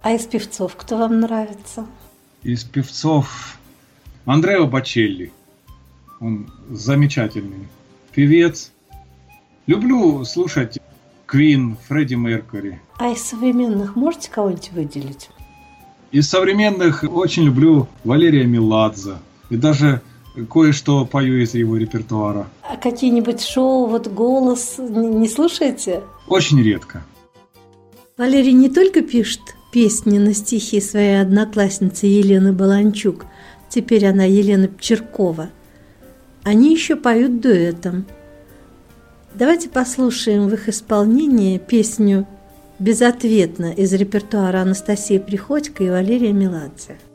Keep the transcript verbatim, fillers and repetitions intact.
А из певцов кто вам нравится? Из певцов Андреа Бочелли. Он замечательный певец. Люблю слушать Квин, Фредди Меркьюри. А из современных можете кого-нибудь выделить? Из современных очень люблю Валерия Меладзе. И даже кое-что пою из его репертуара. А какие-нибудь шоу, вот «Голос» не слушаете? Очень редко. Валерий не только пишет песни на стихи своей одноклассницы Елены Баланчук, теперь она Елена Пчеркова, они еще поют дуэтом. Давайте послушаем в их исполнении песню «Безответно» из репертуара Анастасии Приходько и Валерия Меладзе.